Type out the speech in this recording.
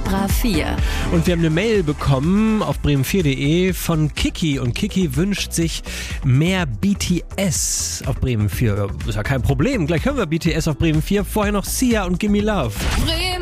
Extra 4. Und wir haben eine Mail bekommen auf bremen4.de von Kiki. Und Kiki wünscht sich mehr BTS auf Bremen 4. Ist ja kein Problem. Gleich hören wir BTS auf Bremen 4. Vorher noch Sia und Gimme Love. Bremen